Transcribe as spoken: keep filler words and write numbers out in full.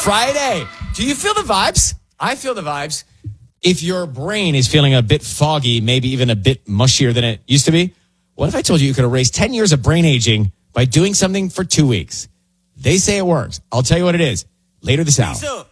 Friday. Do you feel the vibes? I feel the vibes. If your brain is feeling a bit foggy, maybe even a bit mushier than it used to be, what if I told you you could erase ten years of brain aging by doing something for two weeks? They say it works. I'll tell you what it is later this hour.